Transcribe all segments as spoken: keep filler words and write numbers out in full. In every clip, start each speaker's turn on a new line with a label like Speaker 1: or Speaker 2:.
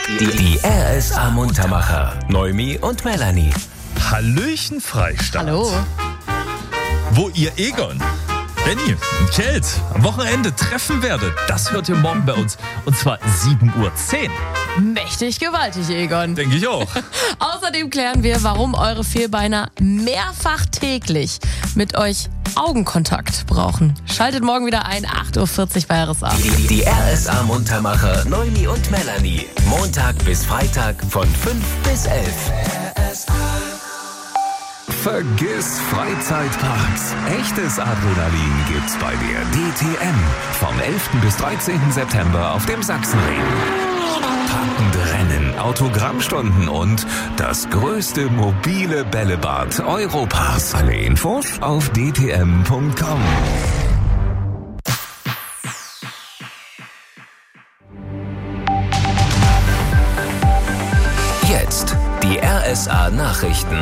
Speaker 1: Die R S A Muntermacher, Noemi und Melanie.
Speaker 2: Hallöchen Freistadt.
Speaker 3: Hallo.
Speaker 2: Wo ihr Egon, Benny und Kjeld am Wochenende treffen werdet, das hört ihr morgen bei uns. Und zwar sieben Uhr zehn.
Speaker 3: Mächtig gewaltig, Egon.
Speaker 2: Denke ich auch.
Speaker 3: Außerdem klären wir, warum eure Vierbeiner mehrfach täglich mit euch Augenkontakt brauchen. Schaltet morgen wieder ein, acht Uhr vierzig bei R S A.
Speaker 1: Die, die R S A Muntermacher, Noemi und Melanie. Montag bis Freitag von fünf bis elf. Vergiss Freizeitparks. Echtes Adrenalin gibt's bei der D T M. Vom elften bis dreizehnten September auf dem Sachsenring. Packende Rennen, Autogrammstunden und das größte mobile Bällebad Europas. Alle Infos auf d t m punkt com. Jetzt die R S A Nachrichten.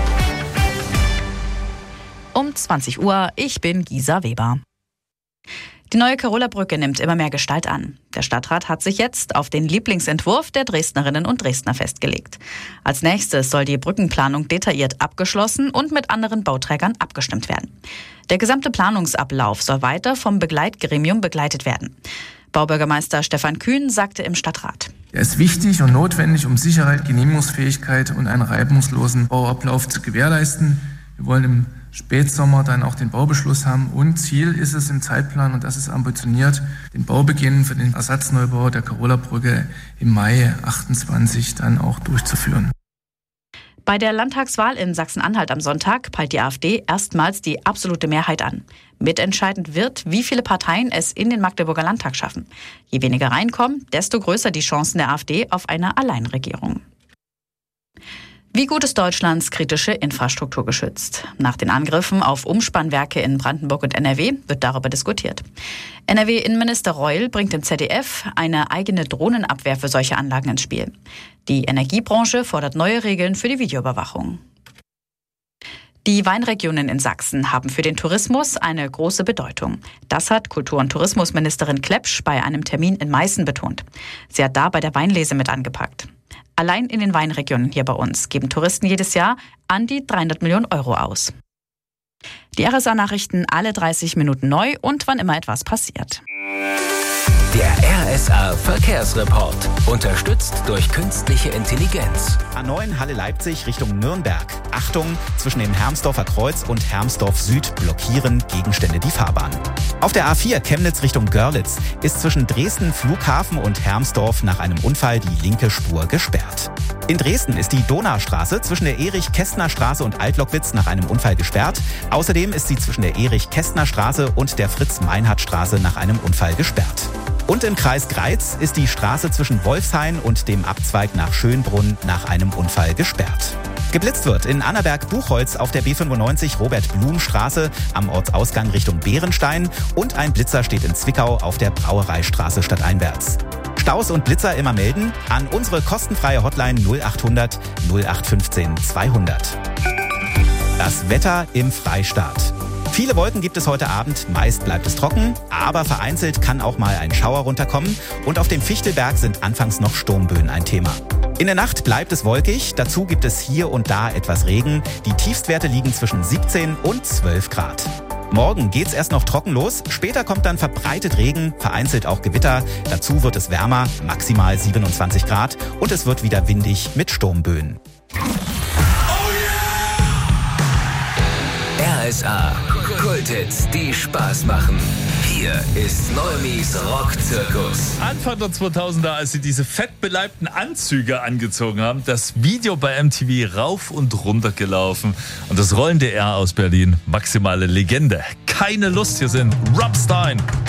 Speaker 4: Um zwanzig Uhr, ich bin Gisa Weber. Die neue Carola-Brücke nimmt immer mehr Gestalt an. Der Stadtrat hat sich jetzt auf den Lieblingsentwurf der Dresdnerinnen und Dresdner festgelegt. Als nächstes soll die Brückenplanung detailliert abgeschlossen und mit anderen Bauträgern abgestimmt werden. Der gesamte Planungsablauf soll weiter vom Begleitgremium begleitet werden. Baubürgermeister Stefan Kühn sagte im Stadtrat:
Speaker 5: Er ist wichtig und notwendig, um Sicherheit, Genehmigungsfähigkeit und einen reibungslosen Bauablauf zu gewährleisten. Wir wollen im Spätsommer dann auch den Baubeschluss haben und Ziel ist es im Zeitplan, und das ist ambitioniert, den Baubeginn für den Ersatzneubau der Carola-Brücke im Mai achtundzwanzig dann auch durchzuführen.
Speaker 4: Bei der Landtagswahl in Sachsen-Anhalt am Sonntag peilt die AfD erstmals die absolute Mehrheit an. Mitentscheidend wird, wie viele Parteien es in den Magdeburger Landtag schaffen. Je weniger reinkommen, desto größer die Chancen der AfD auf eine Alleinregierung. Wie gut ist Deutschlands kritische Infrastruktur geschützt? Nach den Angriffen auf Umspannwerke in Brandenburg und N R W wird darüber diskutiert. N R W-Innenminister Reul bringt im Z D F eine eigene Drohnenabwehr für solche Anlagen ins Spiel. Die Energiebranche fordert neue Regeln für die Videoüberwachung. Die Weinregionen in Sachsen haben für den Tourismus eine große Bedeutung. Das hat Kultur- und Tourismusministerin Klepsch bei einem Termin in Meißen betont. Sie hat da bei der Weinlese mit angepackt. Allein in den Weinregionen hier bei uns geben Touristen jedes Jahr an die dreihundert Millionen Euro aus. Die R S A-Nachrichten alle dreißig Minuten neu und wann immer etwas passiert.
Speaker 1: Der R S A Verkehrsreport. Unterstützt durch künstliche Intelligenz.
Speaker 6: A neun Halle Leipzig Richtung Nürnberg. Achtung, zwischen dem Hermsdorfer Kreuz und Hermsdorf Süd blockieren Gegenstände die Fahrbahn. Auf der A vier Chemnitz Richtung Görlitz ist zwischen Dresden Flughafen und Hermsdorf nach einem Unfall die linke Spur gesperrt. In Dresden ist die Donaustraße zwischen der Erich-Kästner-Straße und Altlockwitz nach einem Unfall gesperrt. Außerdem ist sie zwischen der Erich-Kästner-Straße und der Fritz-Meinhardt-Straße nach einem Unfall gesperrt. Und im Kreis Greiz ist die Straße zwischen Wolfshain und dem Abzweig nach Schönbrunn nach einem Unfall gesperrt. Geblitzt wird in Annaberg-Buchholz auf der B fünfundneunzig Robert-Blum-Straße am Ortsausgang Richtung Bärenstein und ein Blitzer steht in Zwickau auf der Brauereistraße stadteinwärts. Staus und Blitzer immer melden an unsere kostenfreie Hotline null achthundert null acht fünfzehn zweihundert. Das Wetter im Freistaat. Viele Wolken gibt es heute Abend, meist bleibt es trocken, aber vereinzelt kann auch mal ein Schauer runterkommen und auf dem Fichtelberg sind anfangs noch Sturmböen ein Thema. In der Nacht bleibt es wolkig, dazu gibt es hier und da etwas Regen. Die Tiefstwerte liegen zwischen siebzehn und zwölf Grad. Morgen geht's erst noch trocken los, später kommt dann verbreitet Regen, vereinzelt auch Gewitter. Dazu wird es wärmer, maximal siebenundzwanzig Grad und es wird wieder windig mit Sturmböen.
Speaker 1: R S A Kulthits, die Spaß machen. Hier ist Noemis Rockzirkus.
Speaker 2: Anfang der zweitausender, als sie diese fettbeleibten Anzüge angezogen haben, das Video bei M T V rauf und runter gelaufen. Und das rollende R aus Berlin, maximale Legende. Keine Lust, hier sind Rob Stein.